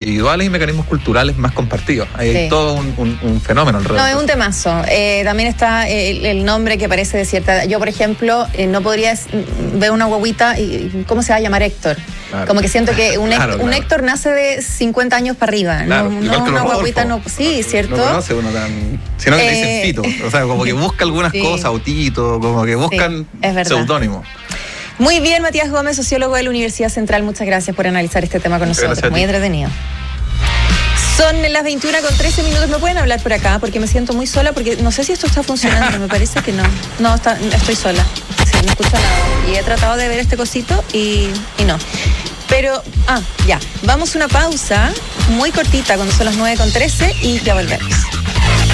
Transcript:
individuales y mecanismos culturales más compartidos. Hay todo un fenómeno alrededor. No, es un temazo. También está el nombre que parece de cierta edad. Yo, por ejemplo, no podría ver una guaguita y ¿cómo se va a llamar Héctor? Claro. Como que siento que un Héctor nace de 50 años para arriba. Claro, no una guaguita, no. Sí, ¿cierto? No conoce uno tan... Sino que le dicen Tito. O sea, como que busca algunas cosas, o Tito, como que buscan seudónimos. Muy bien, Matías Gómez, sociólogo de la Universidad Central. Muchas gracias por analizar este tema con nosotros. Muy entretenido. Son las 21:13. ¿Me pueden hablar por acá? Porque me siento muy sola, porque no sé si esto está funcionando. Me parece que no. No, estoy sola. Sí, no escucho nada. Y he tratado de ver este cosito y no. Pero, ya. Vamos a una pausa muy cortita cuando son las 9:13 y ya volvemos.